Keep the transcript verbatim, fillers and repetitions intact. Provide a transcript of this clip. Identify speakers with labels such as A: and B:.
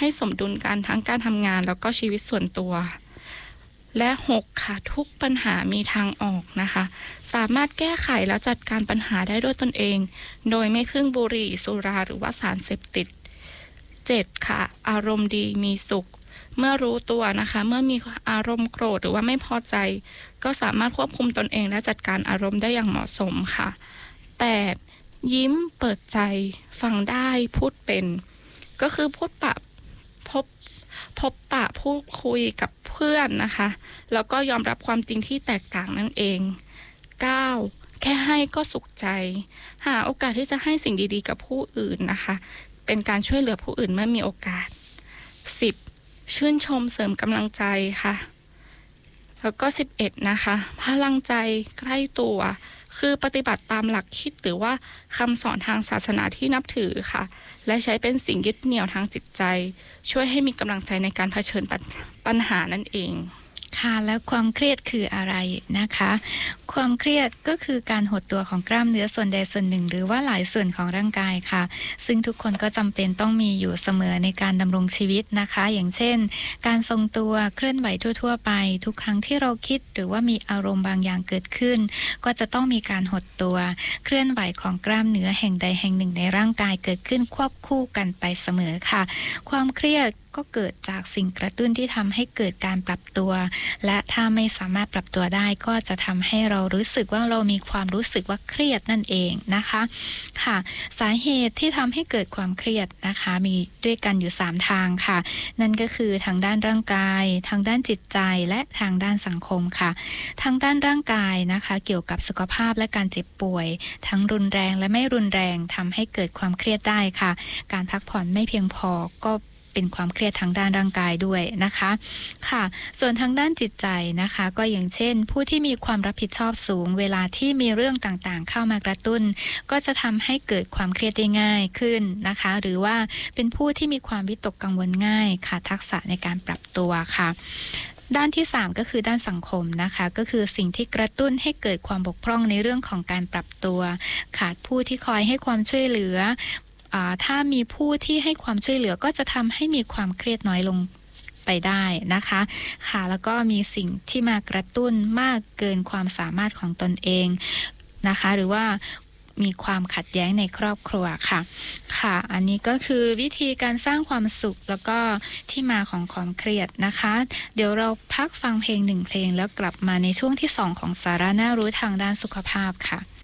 A: ให้สมดุลกันทั้งการทำงานแล้วก็ชีวิตส่วนตัวและหกค่ะทุกปัญหามีทางออกนะคะสามารถแก้ไขและจัดการปัญหาได้ด้วยตนเองโดยไม่พึ่งบุหรี่สุราหรือว่าสารเสพติดเจ็ดค่ะอารมณ์ดีมีสุขเมื่อรู้ตัวนะคะเมื่อมีอารมณ์โกรธหรือว่าไม่พอใจก็สามารถควบคุมตนเองและจัดการอารมณ์ได้อย่างเหมาะสมค่ะแปดยิ้มเปิดใจฟังได้พูดเป็นก็คือพูดปะพบพบปะพูดคุยกับเพื่อนนะคะแล้วก็ยอมรับความจริงที่แตกต่างนั่นเองเก้าแค่ให้ก็สุขใจหาโอกาสที่จะให้สิ่งดีๆกับผู้อื่นนะคะเป็นการช่วยเหลือผู้อื่นเมื่อมีโอกาสสิบชื่นชมเสริมกำลังใจค่ะแล้วก็สิบเอ็ดนะคะพลังใจใกล้ตัวคือปฏิบัติตามหลักคิดหรือว่าคำสอนทางศาสนาที่นับถือค่ะและใช้เป็นสิ่งยึดเหนี่ยวทางจิตใจช่วยให้มีกำลังใจในการเผชิญปัญหานั่นเอง
B: ค่ะแล้วความเครียดคืออะไรนะคะความเครียดก็คือการหดตัวของกล้ามเนื้อส่วนใดส่วนหนึ่งหรือว่าหลายส่วนของร่างกายค่ะซึ่งทุกคนก็จำเป็นต้องมีอยู่เสมอในการดำรงชีวิตนะคะอย่างเช่นการทรงตัวเคลื่อนไหวทั่วๆไปทุกครั้งที่เราคิดหรือว่ามีอารมณ์บางอย่างเกิดขึ้นก็จะต้องมีการหดตัวเคลื่อนไหวของกล้ามเนื้อแห่งใดแห่งหนึ่งในร่างกายเกิดขึ้นควบคู่กันไปเสมอค่ะความเครียดก็เกิดจากสิ่งกระตุ้นที่ทำให้เกิดการปรับตัวและถ้าไม่สามารถปรับตัวได้ก็จะทำให้เรารู้สึกว่าเรามีความรู้สึกว่าเครียดนั่นเองนะคะค่ะสาเหตุที่ทำให้เกิดความเครียดนะคะมีด้วยกันอยู่สามทางค่ะนั่นก็คือทางด้านร่างกายทางด้านจิตใจและทางด้านสังคมค่ะทางด้านร่างกายนะคะเกี่ยวกับสุขภาพและการเจ็บป่วยทั้งรุนแรงและไม่รุนแรงทำให้เกิดความเครียดได้ค่ะการพักผ่อนไม่เพียงพอก็เป็นความเครียดทางด้านร่างกายด้วยนะคะค่ะส่วนทางด้านจิตใจนะคะก็อย่างเช่นผู้ที่มีความรับผิดชอบสูงเวลาที่มีเรื่องต่างๆเข้ามากระตุ้นก็จะทำให้เกิดความเครียดได้ง่ายขึ้นนะคะหรือว่าเป็นผู้ที่มีความวิตกกังวลง่ายขาดทักษะในการปรับตัวค่ะด้านที่สามก็คือด้านสังคมนะคะก็คือสิ่งที่กระตุ้นให้เกิดความบกพร่องในเรื่องของการปรับตัวขาดผู้ที่คอยให้ความช่วยเหลือถ้ามีผู้ที่ให้ความช่วยเหลือก็จะทำให้มีความเครียดน้อยลงไปได้นะคะค่ะแล้วก็มีสิ่งที่มากระตุ้นมากเกินความสามารถของตนเองนะคะหรือว่ามีความขัดแย้งในครอบครัวค่ะค่ะอันนี้ก็คือวิธีการสร้างความสุขแล้วก็ที่มาของความเครียดนะคะเดี๋ยวเราพักฟังเพลงหนึ่งเพลงแล้วกลับมาในช่วงที่สองของสาระน่ารู้ทางด้านสุขภาพค่ะ